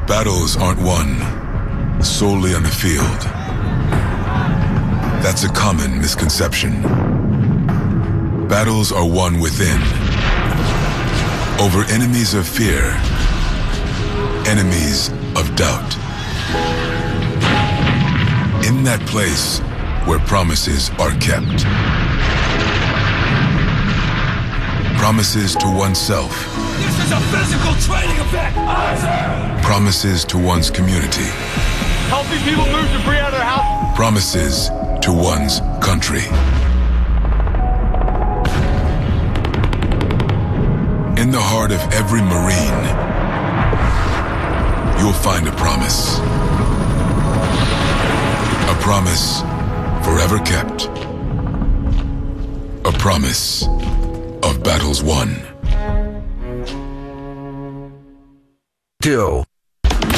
Battles aren't won solely on the field. That's a common misconception. Battles are won within, over enemies of fear, enemies of doubt. In that place where promises are kept. Promises to oneself. This is a physical training event! Promises to one's community. Helping people move debris out of their house. Promises to one's country. In the heart of every Marine, you'll find a promise. A promise forever kept. A promise of battles won. Duo.